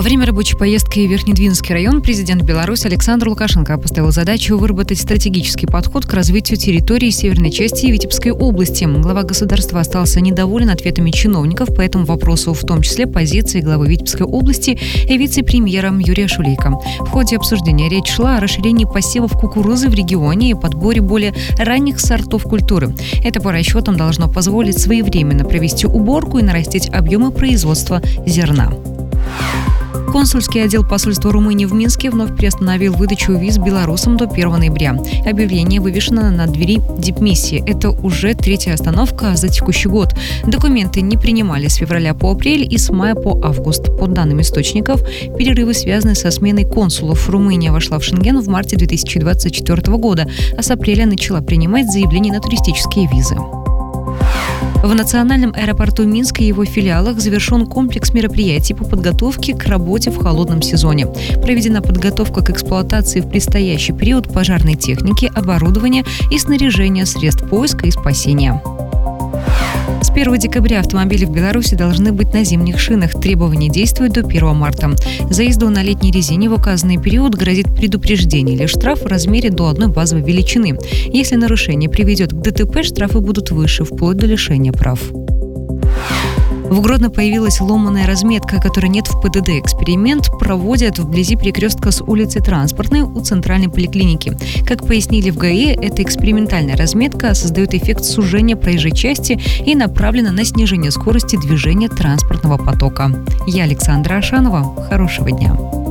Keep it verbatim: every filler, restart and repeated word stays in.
время рабочей поездки в Верхнедвинский район президент Беларуси Александр Лукашенко поставил задачу выработать стратегический подход к развитию территории северной части Витебской области. Глава государства остался недоволен ответами чиновников по этому вопросу, в том числе позиции главы Витебской области и вице-премьера Юрия Шулейко. В ходе обсуждения речь шла о расширении посевов кукурузы в регионе и подборе более ранних сортов культуры. Это по расчетам должно позволить своевременно провести уборку и нарастить объемы производства зерна. Консульский отдел посольства Румынии в Минске вновь приостановил выдачу виз белорусам до первого ноября. Объявление вывешено на двери дипмиссии. Это уже третья остановка за текущий год. Документы не принимали с февраля по апрель и с мая по август. По данным источников, перерывы связаны со сменой консулов. Румыния вошла в Шенген в марте две тысячи двадцать четвёртого года, а с апреля начала принимать заявления на туристические визы. В национальном аэропорту Минска и его филиалах завершен комплекс мероприятий по подготовке к работе в холодном сезоне. Проведена подготовка к эксплуатации в предстоящий период пожарной техники, оборудования и снаряжения средств поиска и спасения. С первого декабря автомобили в Беларуси должны быть на зимних шинах. Требования действуют до первого марта. За езду на летней резине в указанный период грозит предупреждение или штраф в размере до одной базовой величины. Если нарушение приведет к ДТП, штрафы будут выше, вплоть до лишения прав. В Гродно появилась ломаная разметка, которой нет в ПДД. Эксперимент проводят вблизи перекрестка с улицы Транспортной у центральной поликлиники. Как пояснили в ГАИ, эта экспериментальная разметка создает эффект сужения проезжей части и направлена на снижение скорости движения транспортного потока. Я Александра Ашанова. Хорошего дня.